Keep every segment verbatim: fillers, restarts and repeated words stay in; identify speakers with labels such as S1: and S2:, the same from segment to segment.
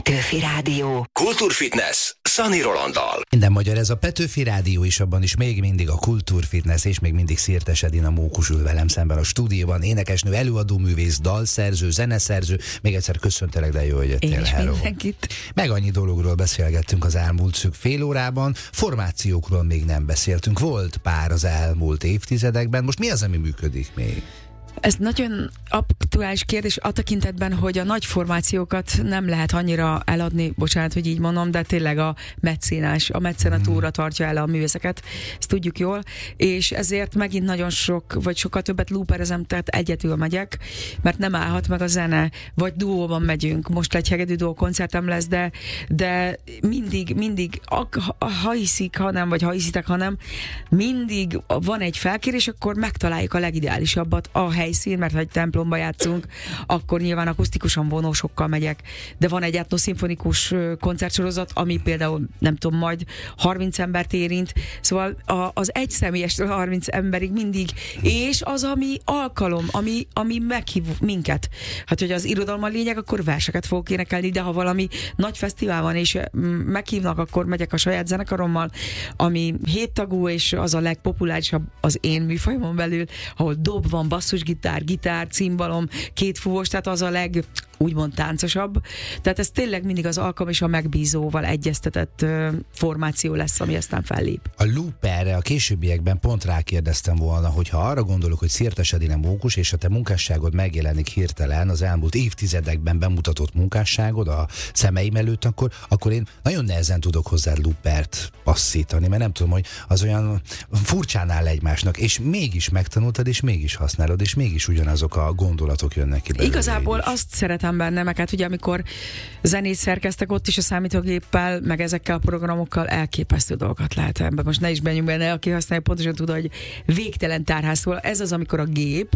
S1: Petőfi Rádió.
S2: Kultúrfitness Szani Rolanddal.
S3: Minden magyar, ez a Petőfi Rádió is, abban is még mindig a Kultúrfitness, és még mindig Szirtes Edina Mókus ül velem szemben a stúdióban. Énekesnő, előadóművész, dalszerző, zeneszerző. Még egyszer köszöntelek, de jó, hogy jöttél.
S4: Én is mindenkit.
S3: Meg annyi dologról beszélgettünk az elmúlt szűk fél órában. Formációkról még nem beszéltünk. Volt pár az elmúlt évtizedekben. Most mi az, ami működik még?
S4: Ez nagyon aktuális kérdés a tekintetben, hogy a nagy formációkat nem lehet annyira eladni, bocsánat, hogy így mondom, de tényleg a meccénás, a meccenatúra tartja el a művészeket, ezt tudjuk jól, és ezért megint nagyon sok, vagy sokkal többet looperezem, tehát egyetül megyek, mert nem állhat meg a zene, vagy duóban megyünk, most egy hegedű duó koncertem lesz, de, de mindig, mindig, ha hiszik, ha nem, vagy ha hiszitek, ha nem, mindig van egy felkérés, akkor megtaláljuk a legideálisabbat a hely helyszín, mert ha egy templomba játszunk, akkor nyilván akusztikusan vonósokkal megyek, de van egy etnoszimfonikus koncertsorozat, ami például, nem tudom, majd harminc embert érint, szóval a, az egy személyestől harminc emberig mindig, és az, ami alkalom, ami, ami meghív minket. Hát, hogy az irodalom a lényeg, akkor verseket fogok énekelni, de ha valami nagy fesztivál van, és meghívnak, akkor megyek a saját zenekarommal, ami héttagú, és az a legpopulárisabb az én műfajomon belül, ahol dob van, basszusgitár, gitár, gitár, cimbalom, két fúvós, tehát az a leg úgymond táncosabb. Tehát ez tényleg mindig az alkalom és a megbízóval egyeztetett uh, formáció lesz, ami aztán fellép.
S3: A looperre a későbbiekben pont rákérdeztem volna, hogy ha arra gondolok, hogy Szirtes Edina Mókus és a te munkásságod megjelenik hirtelen az elmúlt évtizedekben bemutatott munkásságod a szemeim előtt, akkor, akkor én nagyon nehezen tudok hozzá loopert passzítani, mert nem tudom, hogy az olyan furcsán áll egymásnak, és mégis megtanultad, és mégis használod, és mégis ugyanazok a gondolatok jönnek ki belőle.
S4: Igazából azt szeretem benne, meg hát ugye amikor zenét szerkeztek, ott is a számítógéppel, meg ezekkel a programokkal elképesztő dolgokat lehet ebben. Most ne is menjünk benne, aki használja, pontosan tudja, hogy végtelen tárház. Szóval ez az, amikor a gép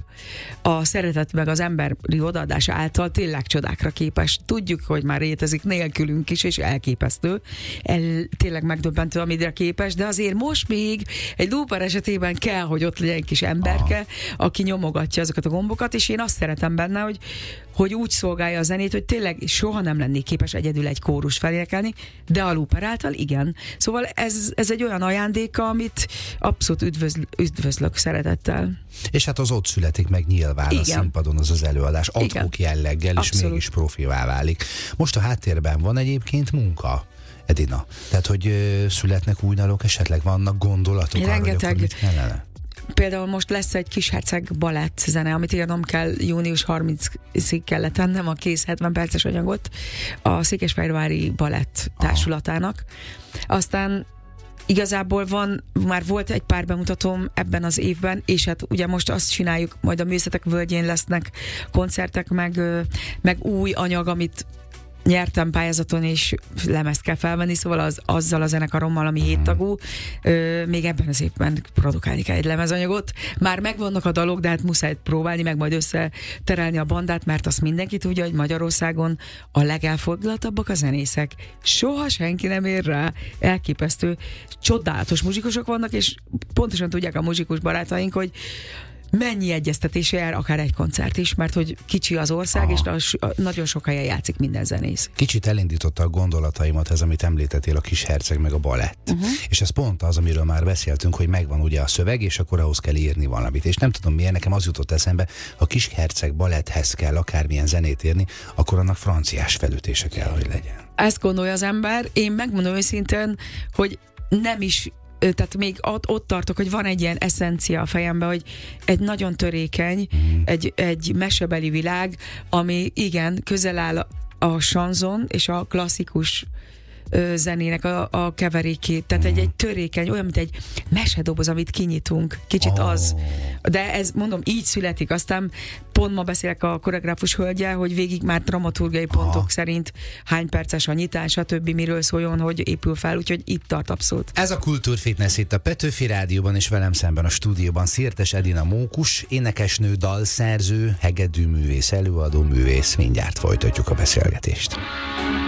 S4: a szeretet meg az emberi odaadása által tényleg csodákra képes. Tudjuk, hogy már létezik nélkülünk is, és elképesztő. El, tényleg megdöbbentő, amire képes, de azért most még egy looper esetében kell, hogy ott legyen egy kis emberke, aha, aki nyomogatja azokat a gombokat, és én azt szeretem benne, hogy, hogy úgy szolgálja a zenét, hogy tényleg soha nem lennék képes egyedül egy kórus felénekelni, de a looper által igen. Szóval ez, ez egy olyan ajándéka, amit abszolút üdvözl, üdvözlök szeretettel.
S3: És hát az ott születik meg nyilván igen. A színpadon az az előadás ad-hoc jelleggel,
S4: abszolút.
S3: És mégis profivá válik. Most a háttérben van egyébként munka, Edina. Tehát, hogy ö, születnek új dalok, esetleg vannak gondolatok arra, hogy akkor mit kellene?
S4: Például most lesz egy Kisherceg balett zene, amit írnom kell, június harmincadikáig kellett tennem a kész hetven perces anyagot a Székesfehérvári Balett Társulatának. Aztán igazából van, már volt egy pár bemutatóm ebben az évben, és hát ugye most azt csináljuk, majd a Művészetek Völgyén lesznek koncertek, meg, meg új anyag, amit nyertem pályázaton, és lemezt kell felvenni, szóval az, azzal a zenekarommal, ami héttagú, ö, még ebben az évben produkálni kell egy lemezanyagot. Már megvannak a dalok, de hát muszáj próbálni, meg majd összeterelni a bandát, mert azt mindenki tudja, hogy Magyarországon a legelfoglaltabbak a zenészek. Soha senki nem ér rá. Elképesztő, csodálatos muzsikusok vannak, és pontosan tudják a muzsikus barátaink, hogy mennyi egyeztetés jár, akár egy koncert is, mert hogy kicsi az ország, aha, és nagyon sok helyen játszik minden zenész.
S3: Kicsit elindította a gondolataimat ez, amit említettél, a Kisherceg meg a balett. Uh-huh. És ez pont az, amiről már beszéltünk, hogy megvan ugye a szöveg, és akkor ahhoz kell írni valamit. És nem tudom miért, nekem az jutott eszembe, ha Kisherceg baletthez kell akármilyen zenét írni, akkor annak franciás felütése kell, hogy legyen.
S4: Ezt gondolja az ember. Én megmondom őszintén, hogy nem is, tehát még ott, ott tartok, hogy van egy ilyen eszencia a fejemben, hogy egy nagyon törékeny, mm. egy, egy mesebeli világ, ami igen, közel áll a sanzon és a klasszikus ö, zenének a, a keverékét. Tehát mm. egy, egy törékeny, olyan, mint egy mesedoboz, amit kinyitunk. Kicsit oh. az. De ez, mondom, így születik. Aztán pont ma beszélek a koreográfus hölgyel, hogy végig már dramaturgiai pontok aha. szerint hány perces a nyitás, a többi miről szóljon, hogy épül fel, úgyhogy itt tart abszolút.
S3: Ez a Kultúrfitness itt a Petőfi Rádióban, és velem szemben a stúdióban Szirtes Edina Mókus, énekesnő, dalszerző, hegedűművész, előadó művész. Mindjárt folytatjuk a beszélgetést.